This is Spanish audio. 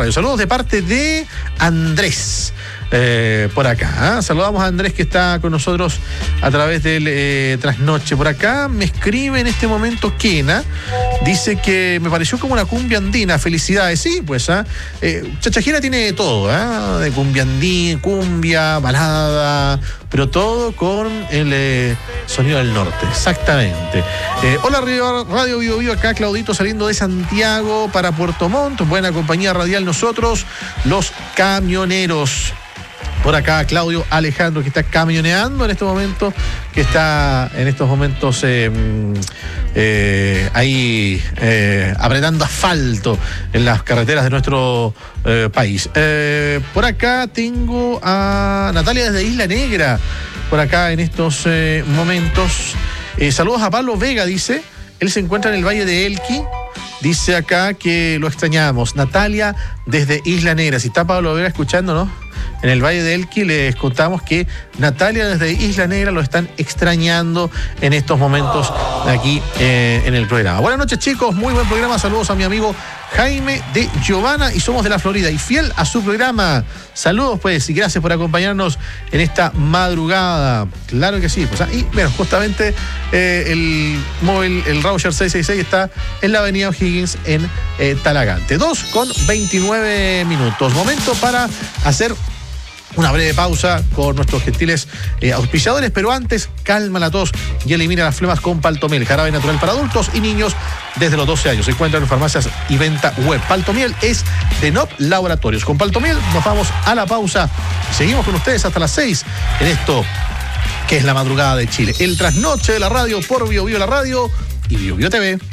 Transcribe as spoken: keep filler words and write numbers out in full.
radio. Saludos de parte de Andrés. Eh, por acá, ¿eh? Saludamos a Andrés que está con nosotros a través del eh, Trasnoche. Por acá me escribe en este momento Kena, dice que me pareció como una cumbia andina. Felicidades. Sí, pues ¿eh? Eh, Chachajera tiene de todo, ¿eh? De cumbia andina, cumbia, balada, pero todo con el eh, sonido del norte, exactamente. Eh, hola Radio, Radio Vivo Vivo, acá Claudito saliendo de Santiago para Puerto Montt. Buena compañía radial nosotros, los camioneros. Por acá Claudio Alejandro, que está camioneando en este momento, que está en estos momentos eh, eh, ahí eh, apretando asfalto en las carreteras de nuestro eh, país. Eh, por acá tengo a Natalia desde Isla Negra, por acá en estos eh, momentos. Eh, saludos a Pablo Vega, dice. Él se encuentra en el Valle de Elqui. Dice acá que lo extrañamos. Natalia desde Isla Negra. Si está Pablo Vega escuchándonos en el Valle de Elqui, les contamos que Natalia desde Isla Negra lo están extrañando en estos momentos aquí eh, en el programa. Buenas noches, chicos. Muy buen programa. Saludos a mi amigo Jaime de Giovanna y somos de la Florida y fiel a su programa. Saludos, pues, y gracias por acompañarnos en esta madrugada. Claro que sí. Pues, ah, y bueno, justamente eh, el móvil, el Rauscher seiscientos sesenta y seis está en la avenida O'Higgins en eh, Talagante. dos con veintinueve minutos. Momento para hacer una breve pausa con nuestros gentiles eh, auspiciadores, pero antes, calma la tos y elimina las flemas con Paltomiel, jarabe natural para adultos y niños desde los doce años. Se encuentra en farmacias y venta web. Paltomiel es de N O P Laboratorios. Con Paltomiel nos vamos a la pausa y seguimos con ustedes hasta las seis en esto que es la madrugada de Chile. El trasnoche de la radio por Bio Bio la radio y Bio Bio T V.